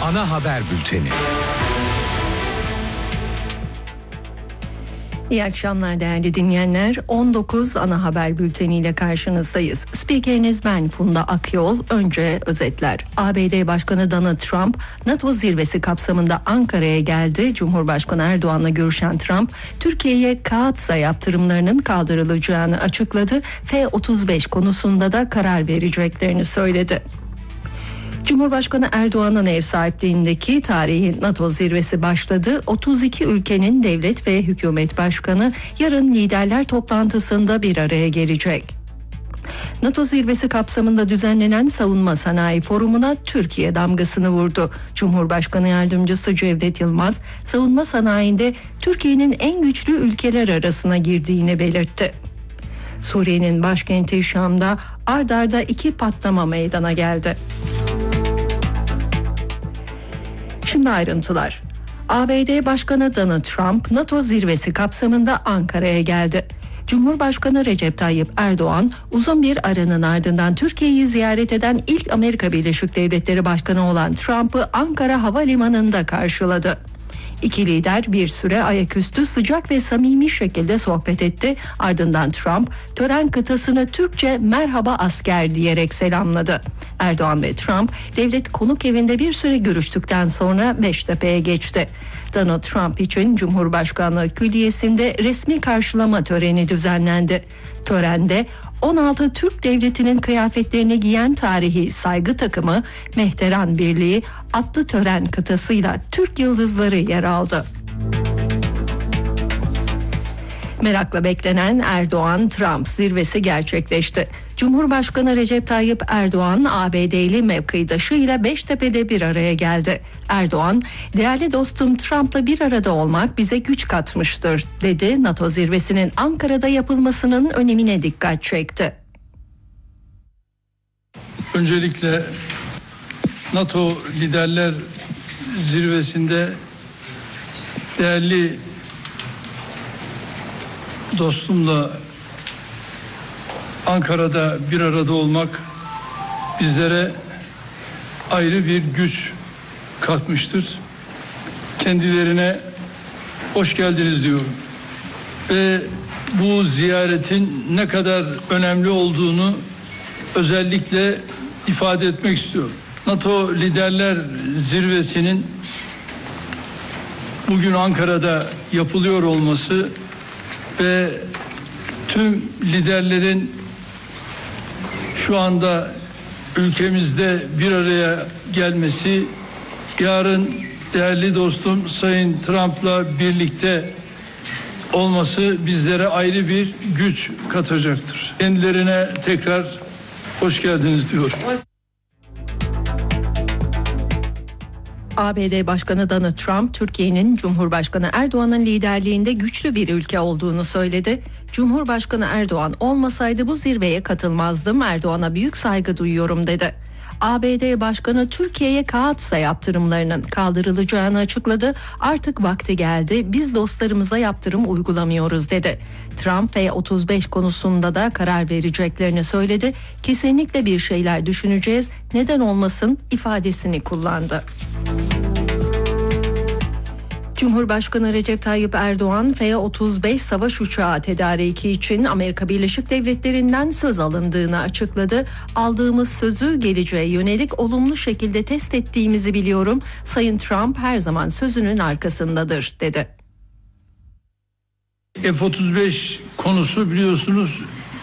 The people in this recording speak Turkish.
ana haber bülteni. İyi akşamlar değerli dinleyenler. 19 ana haber bülteniyle karşınızdayız. Spikeriniz ben Funda Akyol. Önce özetler. ABD Başkanı Donald Trump NATO zirvesi kapsamında Ankara'ya geldi. Cumhurbaşkanı Erdoğan'la görüşen Trump, Türkiye'ye kağıtsa yaptırımlarının kaldırılacağını açıkladı. F-35 konusunda da karar vereceklerini söyledi. Cumhurbaşkanı Erdoğan'ın ev sahipliğindeki tarihi NATO zirvesi başladı. 32 ülkenin devlet ve hükümet başkanı yarın liderler toplantısında bir araya gelecek. NATO zirvesi kapsamında düzenlenen Savunma Sanayi Forumu'na Türkiye damgasını vurdu. Cumhurbaşkanı Yardımcısı Cevdet Yılmaz, savunma sanayinde Türkiye'nin en güçlü ülkeler arasına girdiğini belirtti. Suriye'nin başkenti Şam'da ard arda 2 patlama meydana geldi. Şimdi ayrıntılar. ABD Başkanı Donald Trump NATO zirvesi kapsamında Ankara'ya geldi. Cumhurbaşkanı Recep Tayyip Erdoğan uzun bir aranın ardından Türkiye'yi ziyaret eden ilk Amerika Birleşik Devletleri Başkanı olan Trump'ı Ankara Havalimanı'nda karşıladı. İki lider bir süre ayaküstü sıcak ve samimi şekilde sohbet etti. Ardından Trump tören kıtasını Türkçe "merhaba asker" diyerek selamladı. Erdoğan ve Trump devlet konuk evinde bir süre görüştükten sonra Beştepe'ye geçti. Donald Trump için Cumhurbaşkanlığı Külliyesi'nde resmi karşılama töreni düzenlendi. Törende 16 Türk Devleti'nin kıyafetlerini giyen tarihi saygı takımı Mehteran Birliği atlı tören kıtasıyla Türk yıldızları yer aldı. Merakla beklenen Erdoğan-Trump zirvesi gerçekleşti. Cumhurbaşkanı Recep Tayyip Erdoğan ABD'li mevkidaşıyla Beştepe'de bir araya geldi. Erdoğan, "Değerli dostum Trump'la bir arada olmak bize güç katmıştır" dedi. NATO zirvesinin Ankara'da yapılmasının önemine dikkat çekti. Öncelikle NATO Liderler Zirvesi'nde değerli dostumla Ankara'da bir arada olmak bizlere ayrı bir güç katmıştır. Kendilerine hoş geldiniz diyorum. Ve bu ziyaretin ne kadar önemli olduğunu özellikle ifade etmek istiyorum. NATO Liderler Zirvesi'nin bugün Ankara'da yapılıyor olması ve tüm liderlerin şu anda ülkemizde bir araya gelmesi, yarın değerli dostum Sayın Trump'la birlikte olması bizlere ayrı bir güç katacaktır. Kendilerine tekrar hoş geldiniz diyorum. ABD Başkanı Donald Trump, Türkiye'nin Cumhurbaşkanı Erdoğan'ın liderliğinde güçlü bir ülke olduğunu söyledi. Cumhurbaşkanı Erdoğan olmasaydı bu zirveye katılmazdım, Erdoğan'a büyük saygı duyuyorum dedi. ABD Başkanı Türkiye'ye kağıtsa yaptırımlarının kaldırılacağını açıkladı. Artık vakti geldi, biz dostlarımıza yaptırım uygulamıyoruz dedi. Trump F-35 konusunda da karar vereceklerini söyledi. Kesinlikle bir şeyler düşüneceğiz, neden olmasın ifadesini kullandı. Cumhurbaşkanı Recep Tayyip Erdoğan, F-35 savaş uçağı tedariki için Amerika Birleşik Devletleri'nden söz alındığını açıkladı. "Aldığımız sözü geleceğe yönelik olumlu şekilde test ettiğimizi biliyorum. Sayın Trump her zaman sözünün arkasındadır" dedi. F-35 konusu biliyorsunuz